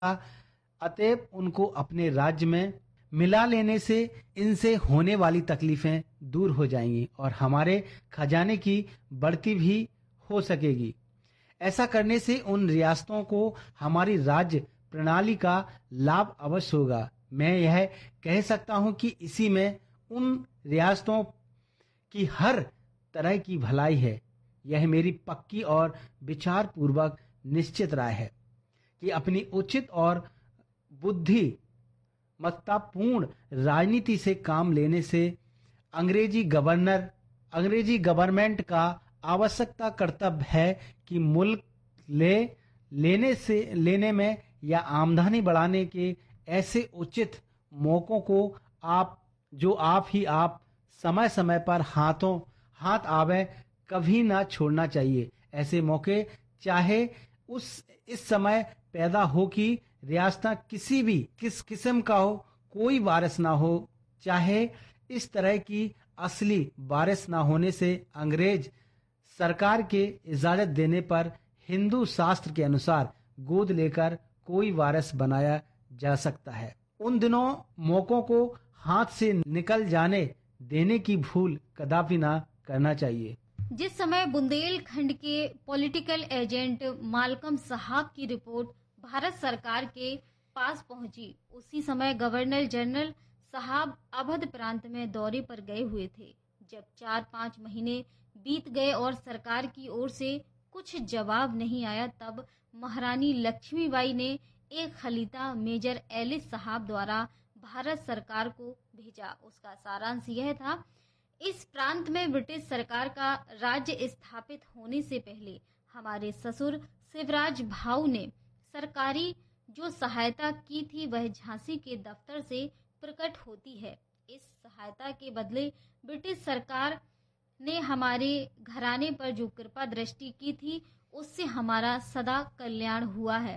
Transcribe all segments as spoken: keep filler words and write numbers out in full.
अतएव उनको अपने राज्य में मिला लेने से इनसे होने वाली तकलीफें दूर हो जाएंगी और हमारे खजाने की बढ़ती भी हो सकेगी। ऐसा करने से उन रियासतों को हमारी राज्य प्रणाली का लाभ अवश्य होगा। मैं यह कह सकता हूं कि इसी में उन रियासतों की हर तरह की भलाई है। यह मेरी पक्की और विचार पूर्वक निश्चित राय है कि अपनी उचित और बुद्धिमत्तापूर्ण राजनीति से काम लेने से अंग्रेजी गवर्नर अंग्रेजी गवर्नमेंट का आवश्यकता कर्तव्य है कि मुल्क ले लेने से लेने में या आमदनी बढ़ाने के ऐसे उचित मौकों को आप जो आप ही आप समय समय पर हाथों हाथ आवे कभी ना छोड़ना चाहिए। ऐसे मौके चाहे उस इस समय पैदा हो कि रियासत किसी भी किस किस्म का हो, कोई वारिस ना हो, चाहे इस तरह की असली वारिस ना होने से अंग्रेज सरकार के इजाजत देने पर हिंदू शास्त्र के अनुसार गोद लेकर कोई वारिस बनाया जा सकता है। उन दिनों मौकों को हाथ से निकल जाने देने की भूल कदापि ना करना चाहिए। जिस समय बुंदेलखंड के पॉलिटिकल एजेंट मालकम साहब की रिपोर्ट भारत सरकार के पास पहुंची, उसी समय गवर्नर जनरल साहब अवध प्रांत में दौरे पर गए हुए थे। जब चार पांच महीने बीत गए और सरकार की ओर से कुछ जवाब नहीं आया, तब महारानी लक्ष्मीबाई ने एक खलीता मेजर एलिस साहब द्वारा भारत सरकार को भेजा। उसका सारांश यह था, इस प्रांत में ब्रिटिश सरकार का राज्य स्थापित होने से पहले हमारे ससुर शिवराज भाऊ ने सरकारी जो सहायता की थी वह झांसी के दफ्तर से प्रकट होती है। इस सहायता के बदले ब्रिटिश सरकार ने हमारे घराने पर जो कृपा दृष्टि की थी उससे हमारा सदा कल्याण हुआ है।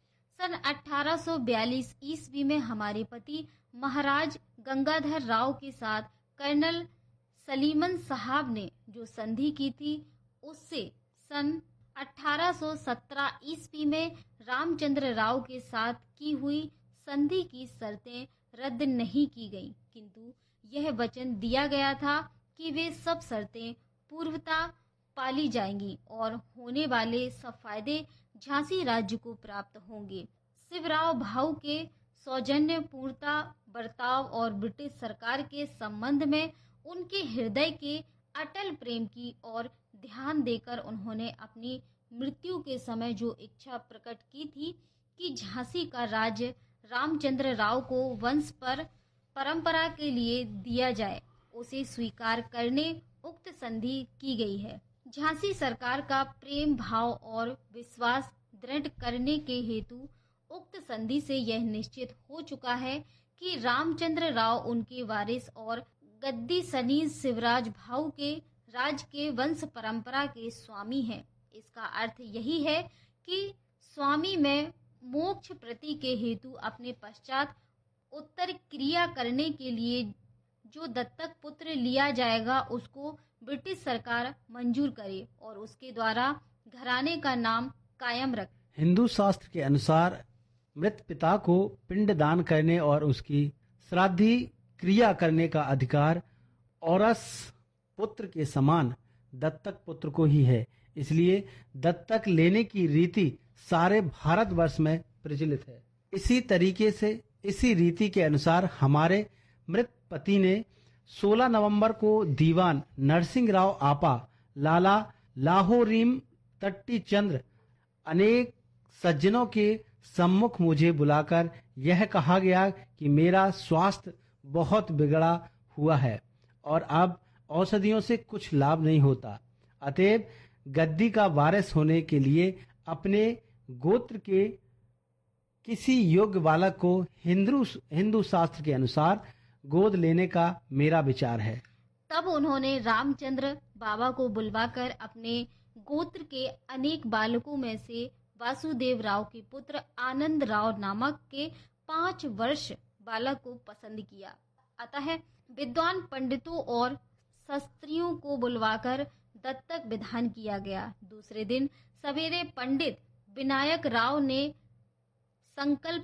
सन अठारह सौ बयालीस ईस्वी में हमारे पति महाराज गंगाधर राव के साथ कर्नल सलीमन साहब ने जो संधि की थी उससे सन अठारह सौ सत्रह ईस्वी में रामचंद्र राव के साथ की हुई संधि की शर्तें रद्द नहीं की गईं, किंतु यह वचन दिया गया था कि वे सब शर्तें पूर्वता पाली जाएंगी और होने वाले सब फायदे झांसी राज्य को प्राप्त होंगे। शिवराव भाऊ के सौजन्य पूर्णता बर्ताव और ब्रिटिश सरकार के संबंध में उनके हृदय के अटल प्रेम की ओर ध्यान देकर उन्होंने अपनी मृत्यु के समय जो इच्छा प्रकट की थी कि झांसी का राज्य रामचंद्र राव को वंश पर परंपरा के लिए दिया जाए, उसे स्वीकार करने उक्त संधि की गई है। झांसी सरकार का प्रेम भाव और विश्वास दृढ़ करने के हेतु उक्त संधि से यह निश्चित हो चुका है कि रामचंद्र राव उनके वारिस और गद्दी सनीज शिवराज भाऊ के राज के वंश परंपरा के स्वामी हैं। इसका अर्थ यही है कि स्वामी में मोक्ष प्रति के हेतु अपने पश्चात उत्तर क्रिया करने के लिए जो दत्तक पुत्र लिया जाएगा उसको ब्रिटिश सरकार मंजूर करे और उसके द्वारा घराने का नाम कायम रखे। हिंदू शास्त्र के अनुसार मृत पिता को पिंड दान करने और उसकी श्राद्धि क्रिया करने का अधिकार औरस पुत्र के समान दत्तक पुत्र को ही है। इसलिए दत्तक लेने की रीति सारे भारतवर्ष में प्रचलित है। इसी तरीके से इसी रीति के अनुसार हमारे मृत पति ने सोलह नवंबर को दीवान नरसिंह राव आपा, लाला लाहोरीम तट्टी चंद्र अनेक सज्जनों के सम्मुख मुझे बुलाकर यह कहा गया कि मेरा स्वास्थ्य बहुत बिगड़ा हुआ है और अब औषधियों से कुछ लाभ नहीं होता, अतएव गद्दी का वारिस होने के लिए अपने गोत्र के किसी योग्य बालक को हिंदू हिंदू शास्त्र के अनुसार गोद लेने का मेरा विचार है। तब उन्होंने रामचंद्र बाबा को बुलवाकर अपने गोत्र के अनेक बालकों में से वासुदेव राव के पुत्र आनंद राव नामक के पांच वर्ष बालक को पसंद किया। अतः विद्वान पंडितों और शास्त्रियों को बुलवाकर दत्तक विधान किया गया। दूसरे दिन सवेरे पंडित विनायक राव ने संकल्प